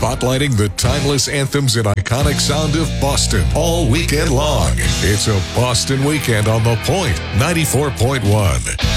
spotlighting the timeless anthems and iconic sound of Boston all weekend long. It's a Boston weekend on The Point 94.1.